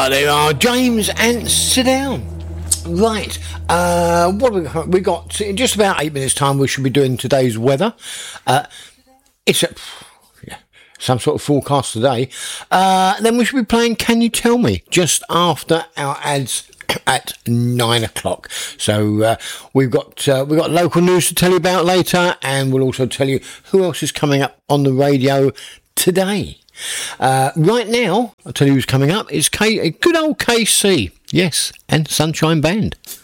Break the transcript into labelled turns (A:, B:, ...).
A: There are James and Sit Down. Right, what have we got? In just about 8 minutes' time, we should be doing today's weather. It's some sort of forecast today. Then we should be playing Can You Tell Me just after our ads at 9 o'clock. So we've got local news to tell you about later, and we'll also tell you who else is coming up on the radio today. Right now, I'll tell you who's coming up. It's good old KC, yes, and Sunshine Band.